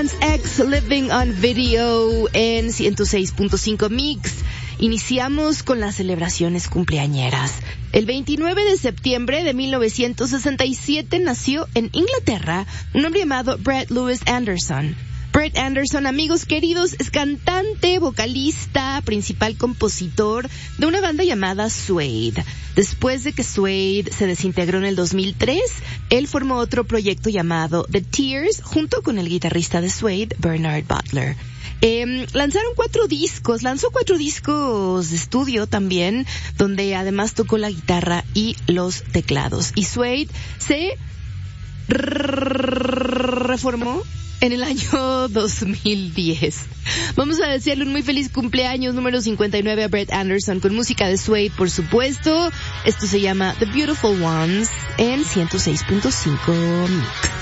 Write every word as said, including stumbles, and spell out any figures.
Nas X, Living on Video en ciento seis punto cinco Mix. Iniciamos con las celebraciones cumpleañeras. El veintinueve de septiembre de mil novecientos sesenta y siete nació en Inglaterra un hombre llamado Brett Louis Anderson. Brett Anderson, amigos queridos, es cantante, vocalista, principal compositor de una banda llamada Suede. Después de que Suede se desintegró en el dos mil tres, él formó otro proyecto llamado The Tears junto con el guitarrista de Suede, Bernard Butler. Eh, lanzaron cuatro discos, lanzó cuatro discos de estudio también, donde además tocó la guitarra y los teclados. Y Suede se reformó en el año dos mil diez. Vamos a desearle un muy feliz cumpleaños número cincuenta y nueve a Brett Anderson con música de Suede, por supuesto. Esto se llama The Beautiful Ones en ciento seis punto cinco Mix.